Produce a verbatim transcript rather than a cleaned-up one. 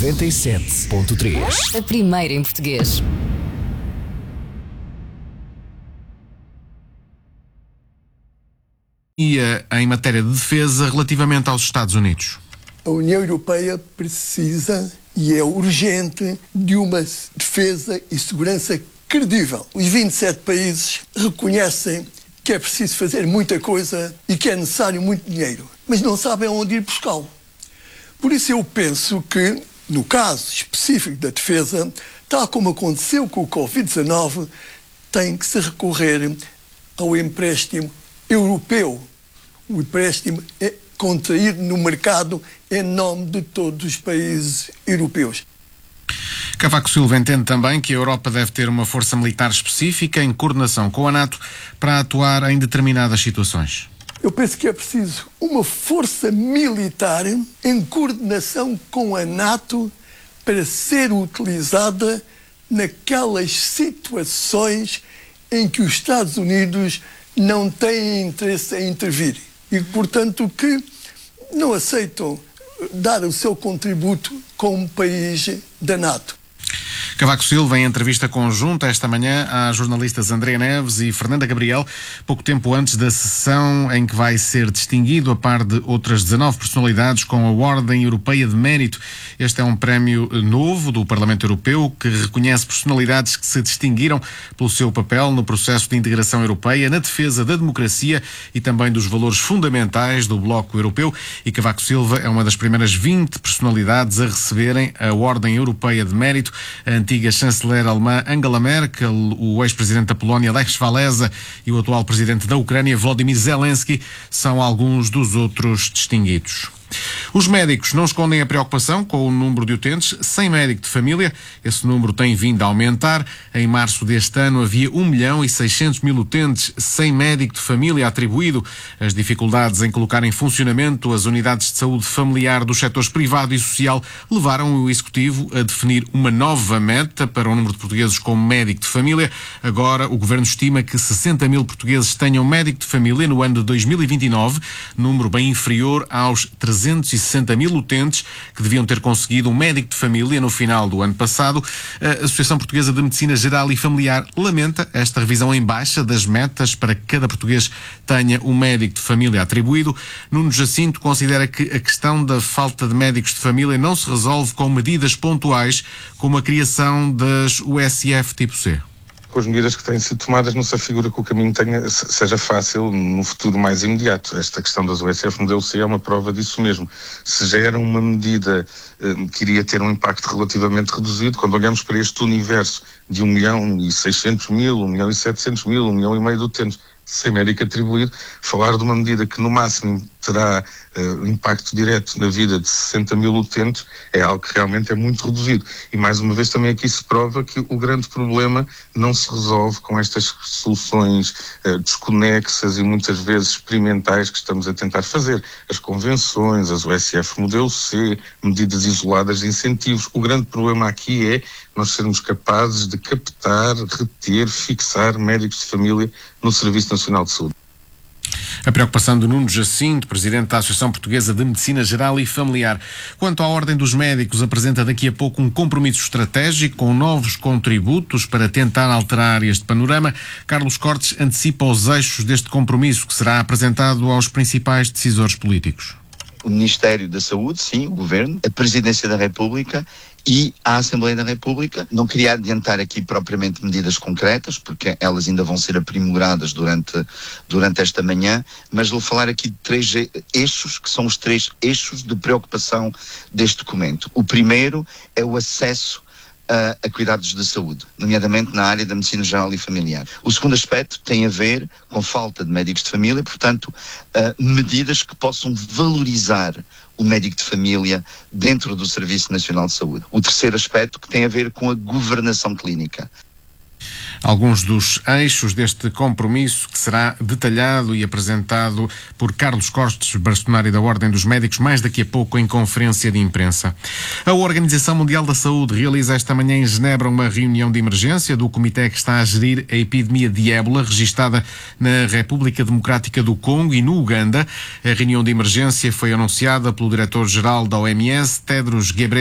noventa e sete ponto três. A primeira em português. E em matéria de defesa relativamente aos Estados Unidos. A União Europeia precisa e é urgente de uma defesa e segurança credível. Os vinte e sete países reconhecem que é preciso fazer muita coisa e que é necessário muito dinheiro, mas não sabem onde ir buscá-lo. Por isso eu penso que, no caso específico da defesa, tal como aconteceu com o covid dezanove, tem que se recorrer ao empréstimo europeu. O empréstimo é contraído no mercado em nome de todos os países europeus. Cavaco Silva entende também que a Europa deve ter uma força militar específica em coordenação com a NATO para atuar em determinadas situações. Eu penso que é preciso uma força militar em coordenação com a NATO para ser utilizada naquelas situações em que os Estados Unidos não têm interesse em intervir e, portanto, que não aceitam dar o seu contributo como país da NATO. Cavaco Silva, em entrevista conjunta esta manhã às jornalistas Andréa Neves e Fernanda Gabriel, pouco tempo antes da sessão em que vai ser distinguido, a par de outras dezanove personalidades, com a Ordem Europeia de Mérito. Este é um prémio novo do Parlamento Europeu que reconhece personalidades que se distinguiram pelo seu papel no processo de integração europeia, na defesa da democracia e também dos valores fundamentais do Bloco Europeu. E Cavaco Silva é uma das primeiras vinte personalidades a receberem a Ordem Europeia de Mérito. A antiga chanceler alemã Angela Merkel, o ex-presidente da Polónia Lech Walesa e o atual presidente da Ucrânia Volodymyr Zelensky são alguns dos outros distinguidos. Os médicos não escondem a preocupação com o número de utentes sem médico de família. Esse número tem vindo a aumentar. Em março deste ano havia um milhão e seiscentos mil utentes sem médico de família atribuído. As dificuldades em colocar em funcionamento as unidades de saúde familiar dos setores privado e social levaram o Executivo a definir uma nova meta para o número de portugueses com médico de família. Agora o Governo estima que sessenta mil portugueses tenham médico de família no ano de dois mil e vinte e nove, número bem inferior aos trezentos e sessenta mil utentes que deviam ter conseguido um médico de família no final do ano passado. A Associação Portuguesa de Medicina Geral e Familiar lamenta esta revisão em baixa das metas para que cada português tenha um médico de família atribuído. Nuno Jacinto considera que a questão da falta de médicos de família não se resolve com medidas pontuais, como a criação das U S F tipo C. Com as medidas que têm sido tomadas, não se afigura que o caminho tenha, seja fácil no futuro mais imediato. Esta questão das U S F modelo C é uma prova disso mesmo. Se já era uma medida eh, que iria ter um impacto relativamente reduzido, quando olhamos para este universo de um milhão e seiscentos mil, um milhão e setecentos mil, um milhão e meio de utentes sem médico atribuído, falar de uma medida que no máximo terá uh, impacto direto na vida de sessenta mil utentes é algo que realmente é muito reduzido. E mais uma vez também aqui se prova que o grande problema não se resolve com estas soluções uh, desconexas e muitas vezes experimentais que estamos a tentar fazer. As convenções, as U S F modelo C, medidas isoladas de incentivos. O grande problema aqui é nós sermos capazes de captar, reter, fixar médicos de família no Serviço Nacional de Saúde. A preocupação de Nuno Jacinto, presidente da Associação Portuguesa de Medicina Geral e Familiar. Quanto à Ordem dos Médicos, apresenta daqui a pouco um compromisso estratégico com novos contributos para tentar alterar este panorama. Carlos Cortes antecipa os eixos deste compromisso que será apresentado aos principais decisores políticos. O Ministério da Saúde, sim, o Governo, a Presidência da República e a Assembleia da República. Não queria adiantar aqui propriamente medidas concretas, porque elas ainda vão ser aprimoradas durante, durante esta manhã, mas vou falar aqui de três eixos, que são os três eixos de preocupação deste documento. O primeiro é o acesso A, a cuidados de saúde, nomeadamente na área da medicina geral e familiar. O segundo aspecto tem a ver com falta de médicos de família, portanto, uh, medidas que possam valorizar o médico de família dentro do Serviço Nacional de Saúde. O terceiro aspecto que tem a ver com a governação clínica. Alguns dos eixos deste compromisso que será detalhado e apresentado por Carlos Cortes, bastonário da Ordem dos Médicos, mais daqui a pouco em conferência de imprensa. A Organização Mundial da Saúde realiza esta manhã em Genebra uma reunião de emergência do comitê que está a gerir a epidemia de ébola registada na República Democrática do Congo e no Uganda. A reunião de emergência foi anunciada pelo diretor-geral da O M S, Tedros Ghebreyesus,